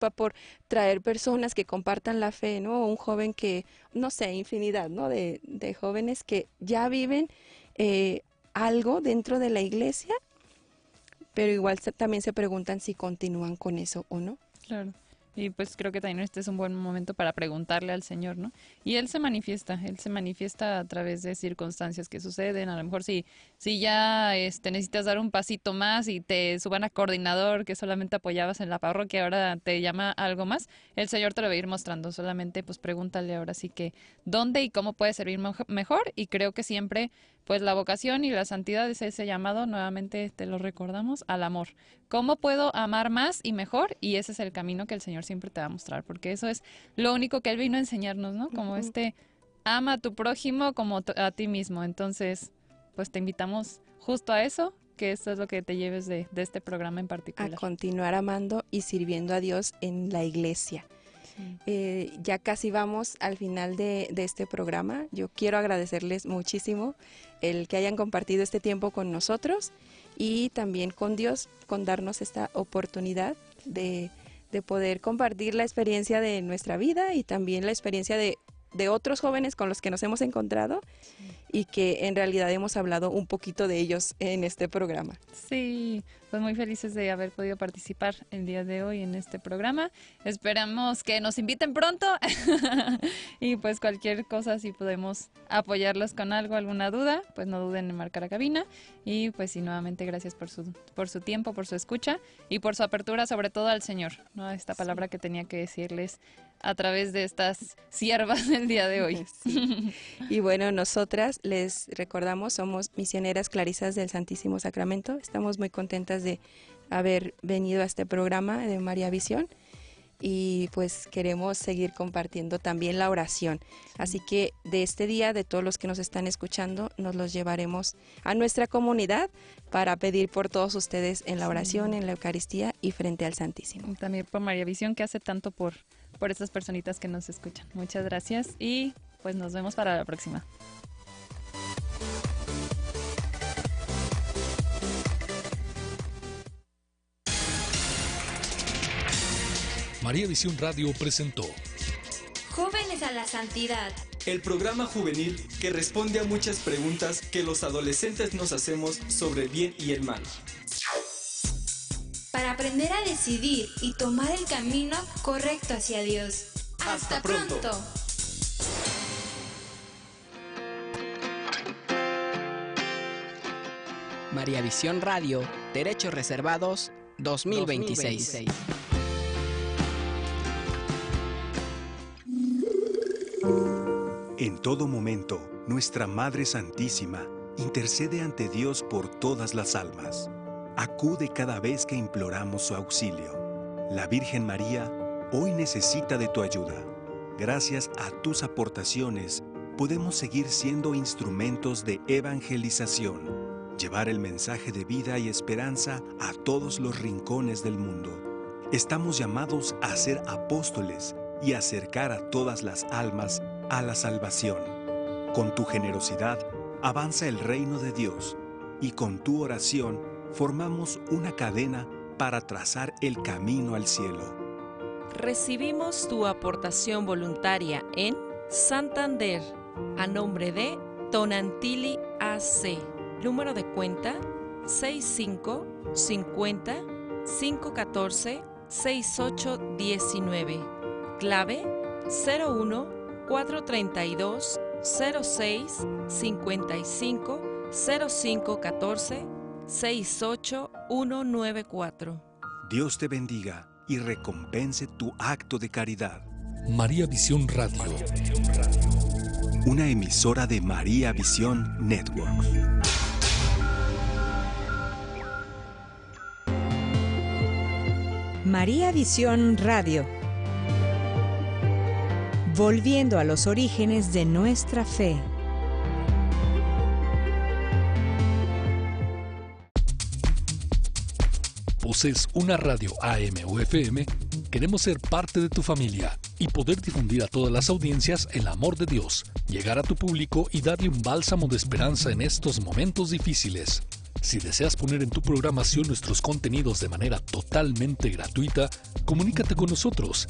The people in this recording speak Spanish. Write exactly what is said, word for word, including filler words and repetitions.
preocupa por traer personas que compartan la fe, ¿no? Un joven que, no sé, infinidad, ¿no? De, de jóvenes que ya viven eh, algo dentro de la iglesia, pero igual se, también se preguntan si continúan con eso o no. Claro. Y pues creo que también este es un buen momento para preguntarle al Señor, ¿no? Y Él se manifiesta, Él se manifiesta a través de circunstancias que suceden. A lo mejor si, si ya este, necesitas dar un pasito más y te suban a coordinador que solamente apoyabas en la parroquia, ahora te llama algo más, el Señor te lo va a ir mostrando. Solamente pues pregúntale ahora sí que dónde y cómo puede servir mejor. Y creo que siempre pues la vocación y la santidad es ese llamado, nuevamente te lo recordamos, al amor. ¿Cómo puedo amar más y mejor? Y ese es el camino que el Señor siempre te va a mostrar, porque eso es lo único que Él vino a enseñarnos, ¿no? Como este, ama a tu prójimo como a ti mismo. Entonces, pues te invitamos justo a eso, que esto es lo que te lleves de, de este programa en particular. A continuar amando y sirviendo a Dios en la iglesia. Sí. Eh, ya casi vamos al final de, de este programa. Yo quiero agradecerles muchísimo el que hayan compartido este tiempo con nosotros y también con Dios, con darnos esta oportunidad de, de poder compartir la experiencia de nuestra vida y también la experiencia de, de otros jóvenes con los que nos hemos encontrado. Sí. Y que en realidad hemos hablado un poquito de ellos en este programa. Sí, pues muy felices de haber podido participar el día de hoy en este programa. Esperamos que nos inviten pronto y pues cualquier cosa, si podemos apoyarlos con algo, alguna duda, pues no duden en marcar a cabina. Y pues sí, nuevamente gracias por su, por su tiempo, por su escucha y por su apertura, sobre todo al Señor, ¿no? Esta palabra que tenía que decirles a través de estas siervas del día de hoy. Sí. Y bueno, nosotras les recordamos, somos misioneras clarisas del Santísimo Sacramento. Estamos muy contentas de haber venido a este programa de María Visión y pues queremos seguir compartiendo también la oración. Así que de este día, de todos los que nos están escuchando, nos los llevaremos a nuestra comunidad para pedir por todos ustedes en la oración, en la Eucaristía y frente al Santísimo. También por María Visión, que hace tanto por, por estas personitas que nos escuchan. Muchas gracias y pues nos vemos para la próxima. María Visión Radio presentó Jóvenes a la Santidad, el programa juvenil que responde a muchas preguntas que los adolescentes nos hacemos sobre el bien y el mal. Para aprender a decidir y tomar el camino correcto hacia Dios. ¡Hasta, Hasta pronto! pronto. María Visión Radio, Derechos Reservados dos mil veintiséis. dos mil veintiséis. En todo momento, nuestra Madre Santísima intercede ante Dios por todas las almas. Acude cada vez que imploramos su auxilio. La Virgen María hoy necesita de tu ayuda. Gracias a tus aportaciones, podemos seguir siendo instrumentos de evangelización, llevar el mensaje de vida y esperanza a todos los rincones del mundo. Estamos llamados a ser apóstoles y acercar a todas las almas a la salvación. Con tu generosidad avanza el reino de Dios y con tu oración formamos una cadena para trazar el camino al cielo. Recibimos tu aportación voluntaria en Santander a nombre de Tonantili A C. Número de cuenta seis cinco cincuenta cinco uno cuatro seis ocho uno nueve. Clave cero uno cuatro tres dos cero seis cinco cinco cero cinco uno cuatro seis ocho uno nueve cuatro. Dios te bendiga y recompense tu acto de caridad. María Visión Radio. Una emisora de María Visión Network. María Visión Radio. Volviendo a los orígenes de nuestra fe. ¿Posees una radio A M o F M? Queremos ser parte de tu familia y poder difundir a todas las audiencias el amor de Dios, llegar a tu público y darle un bálsamo de esperanza en estos momentos difíciles. Si deseas poner en tu programación nuestros contenidos de manera totalmente gratuita, comunícate con nosotros